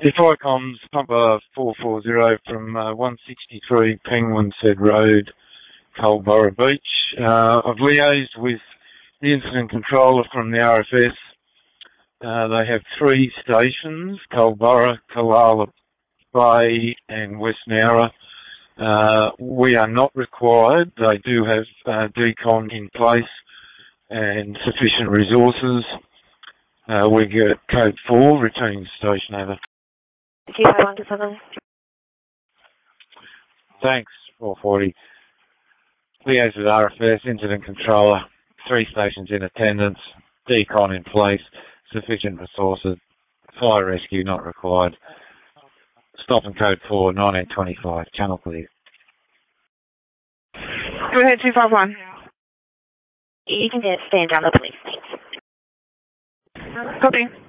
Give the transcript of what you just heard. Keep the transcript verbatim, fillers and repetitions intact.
Deficoms number four four zero from uh, one sixty-three Penguins Head Road, Culburra Beach. Uh, I've liaised with the incident controller from the R F S. Uh, they have three stations, Culburra, Callala Bay and West Nowra. Uh, we are not required. They do have uh, decon in place and sufficient resources. Uh, we get code four, returning to station over. G five one two seven. Thanks, four forty. Liaise with R F S, incident controller, three stations in attendance, decon in place, sufficient resources, fire rescue not required. Stop and code four, nineteen twenty-five, channel clear. Go ahead, two five one. You can just stand down the police, thanks. Copy.